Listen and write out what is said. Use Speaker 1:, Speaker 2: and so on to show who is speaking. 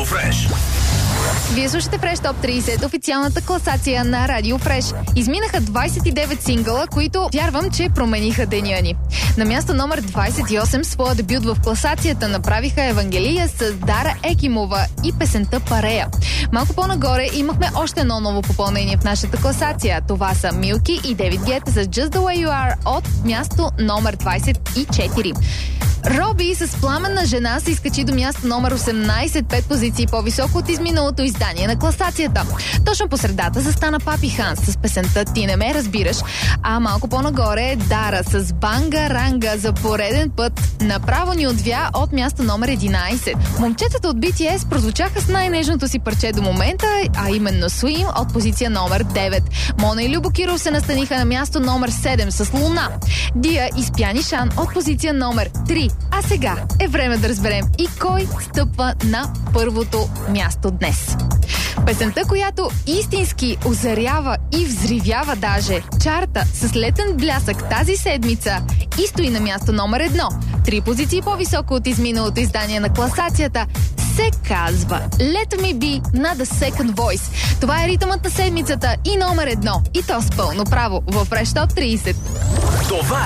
Speaker 1: Радио Фреш.
Speaker 2: Вие слушате Фреш Топ 30, официалната класация на Радио Фреш. Изминаха 29 сингъла, които вярвам, че промениха деня ни. На място номер 28 своя дебют в класацията направиха Евангелия с Дара Екимова и песента Парея. Малко по-нагоре имахме още едно ново попълнение в нашата класация. Това са Милки и Дейвид Гета с Just the Way You Are от място номер 24. Роби с Пламенна жена се изкачи до място номер 18, 5 позиции по-високо от изминалото издание на класацията. Точно по средата застана Папи Ханс с песента Ти не ме разбираш, а малко по-нагоре е Дара с Банга Ранга за пореден път направо ни отвя от място номер 11. Момчетата от BTS прозвучаха с най-нежното си парче до момента, а именно Swim от позиция номер 9. Мона и Любо Киров се настаниха на място номер 7 с Луна. Дия и Спяни Шан от позиция номер 3. А сега е време да разберем и кой стъпва на първото място днес. Песента, която истински озарява и взривява даже чарта с летен блясък тази седмица и стои на място номер 1. 3 позиции по-високо от изминалото издание на класацията, се казва Let Me Be на The Second Voice. Това е ритъмът на седмицата и номер 1. И то с пълно право във Fresh Top 30.
Speaker 1: Това